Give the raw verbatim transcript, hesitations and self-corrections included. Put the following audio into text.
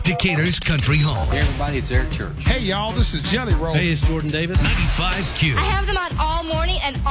Decatur's country home. Hey, everybody, it's Eric Church. Hey, y'all, this is Jelly Roll. Hey, it's Jordan Davis. ninety-five Q. I have them on all morning, and